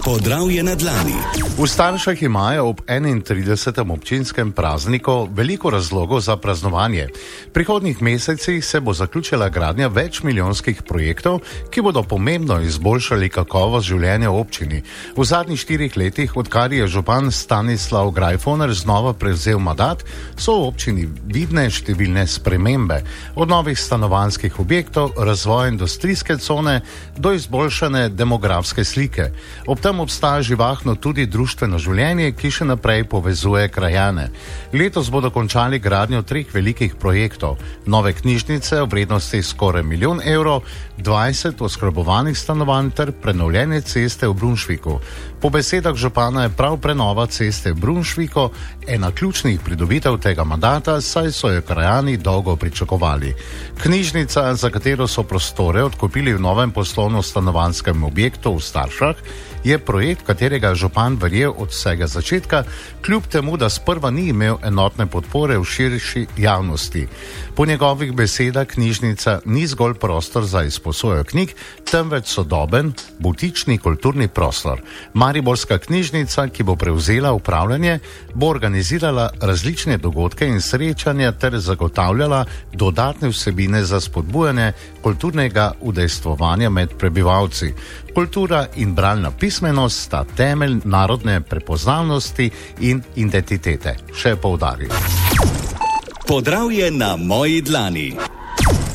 Podravje na dlani. V Staršah imajo ob 31. občinskem prazniku veliko razlogov za praznovanje. V prihodnjih mesecih se bo zaključila gradnja večmilijonskih projektov, ki bodo pomembno izboljšali kakovost življenja v občini. V zadnjih 4 letih, odkar je župan Stanislav Grajfoner znova prevzel mandat, so v občini vidne številne spremembe. Od novih stanovanjskih objektov, razvoja industrijske cone do izboljšane demografske slike. Ob tem obstaja živahno tudi društveno življenje, ki še naprej povezuje krajane. Letos bodo končali gradnjo 3 velikih projektov. Nove knjižnice v vrednosti skoraj 1 milijon evrov, 20 oskrbovanih stanovanj ter prenovljene ceste v Brunšviku. Po besedah župana je prav prenova ceste v Brunšviku ena ključnih pridobitev tega mandata, saj so jo krajani dolgo pričakovali. Knjižnica, za katero so prostore odkupili v novem poslovno-stanovanjskem objektu v Staršah, je projekt, katerega župan verjel od vsega začetka, kljub temu, da sprva ni imel enotne podpore v širši javnosti. Po njegovih besedah knjižnica ni zgolj prostor za izposojo knjig, temveč sodoben, butični kulturni prostor. Mariborska knjižnica, ki bo prevzela upravljanje, bo organizirala različne dogodke in srečanja ter zagotavljala dodatne vsebine za spodbujanje kulturnega udejstvovanja med prebivalci. Kultura in bralna pismenost sta temelj narodne prepoznavnosti in identitete, še poudaril. Podravje na moji dlani.